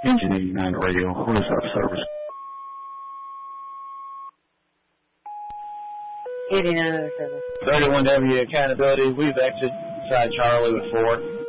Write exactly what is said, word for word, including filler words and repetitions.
Engine eighty-nine radio, what is our service? eighty-nine oh seven. thirty-one W accountability, we've exited side Charlie with four.